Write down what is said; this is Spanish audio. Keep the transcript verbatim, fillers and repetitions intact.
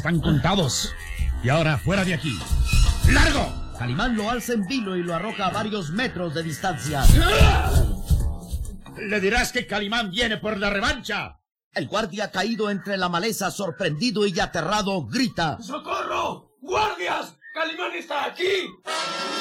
están contados. Y ahora, fuera de aquí. ¡Largo! Calimán lo alza en vilo y lo arroja a varios metros de distancia. Le dirás que Calimán viene por la revancha. El guardia caído entre la maleza, sorprendido y aterrado, grita: ¡Socorro! ¡Guardias! ¡Calimán está aquí!